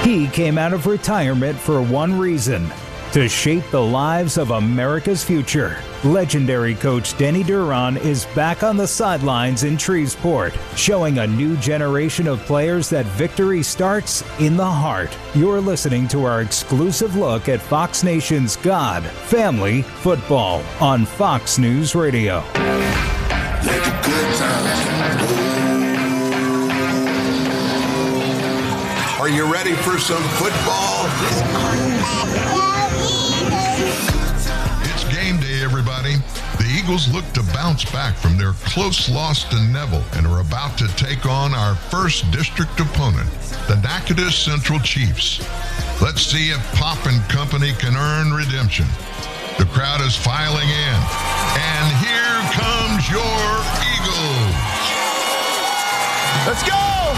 He came out of retirement for one reason: to shape the lives of America's future. Legendary coach Denny Duran is back on the sidelines in Shreveport, showing a new generation of players that victory starts in the heart. You're listening to our exclusive look at Fox Nation's God, Family, Football on Fox News Radio. Are you ready for some football? It's game day, everybody. The Eagles look to bounce back from their close loss to Neville and are about to take on our first district opponent, the Natchitoches Central Chiefs. Let's see if Pop and company can earn redemption. The crowd is filing in, and here comes your Eagles. Let's go!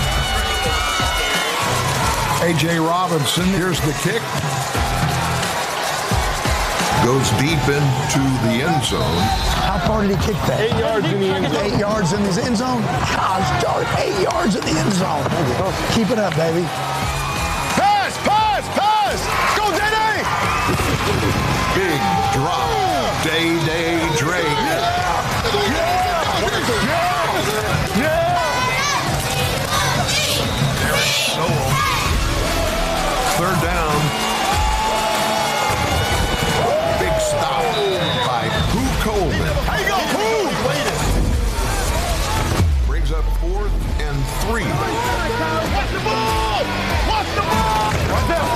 A.J. Robinson, here's the kick. Goes deep into the end zone. How far did he kick that? 8 yards in the end zone. 8 yards in the end zone? Gosh darn, 8 yards in the end zone. Keep it up, baby. Pass! Go, Day-Day! Big drop. Day-Day Drake. Third down. Big stop by Pooh Coleman. How you go, Pooh? Brings up 4th and 3. Watch the ball! Right there.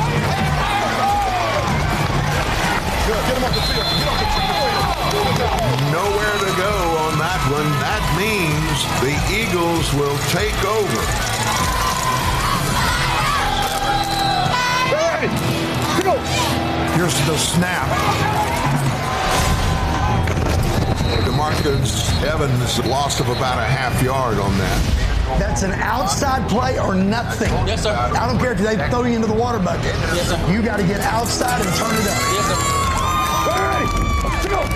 Good, get him off the field. Nowhere to go on that one. That means the Eagles will take over. Here's the snap. DeMarcus Evans lost of about a half yard on that. That's an outside play or nothing. Yes, sir. I don't care if they throw you into the water bucket. Yes, sir. You got to get outside and turn it up. Yes, sir. Let's go.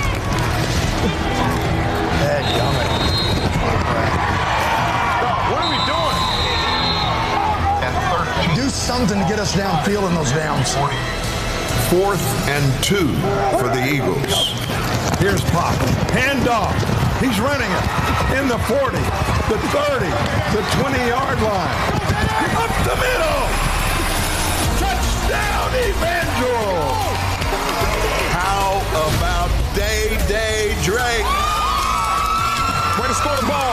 What are we doing? Do something to get us downfield in those downs. 4th and 2 for the Eagles. Here's Pop. Hand off. He's running it in the 40, the 30, the 20-yard line. Up the middle. Touchdown, Evangel. How about Day-Day Drake? Way to score the ball.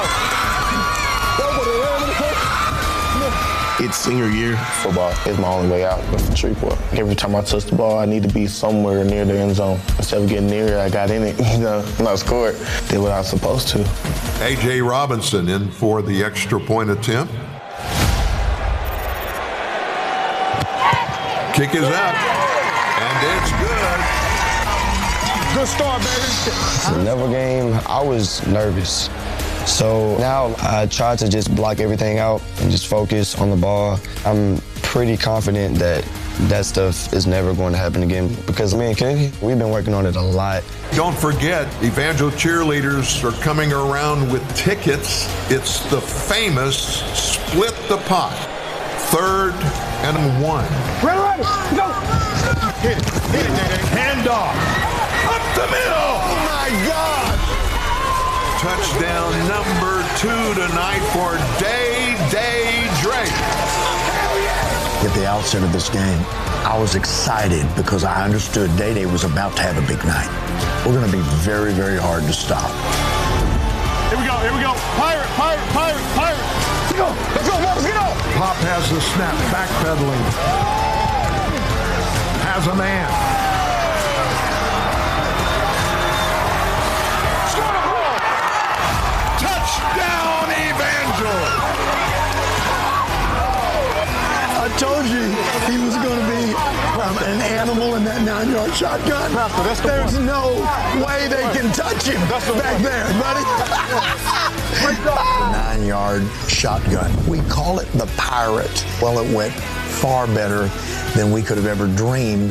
It's senior year. Football is my only way out with Shreveport. Every time I touch the ball, I need to be somewhere near the end zone. Instead of getting near it, I got in it, and I scored. Did what I was supposed to. A.J. Robinson in for the extra point attempt. Kick is up, and it's good. Good start, baby. The Neville game, I was nervous. So now I try to just block everything out and just focus on the ball. I'm pretty confident that stuff is never going to happen again because me and Kenny, we've been working on it a lot. Don't forget, Evangel cheerleaders are coming around with tickets. It's the famous Split the Pot. 3rd and 1. Ready, go. Hit it, Day-Day. Hand off. Up the middle. Oh, my God. Touchdown number 2 tonight for Day-Day Drake. At the outset of this game, I was excited because I understood Day-Day was about to have a big night. We're going to be very, very hard to stop. Here we go. Pirate. Let's go, let's go. Pop has the snap, backpedaling. Has a man. Touchdown, Evangel. I told you he was going to be an animal in that 9-yard shotgun. There's no way they can touch him back there, buddy. 9-yard shotgun. We call it the Pirate. Well, it went far better than we could have ever dreamed.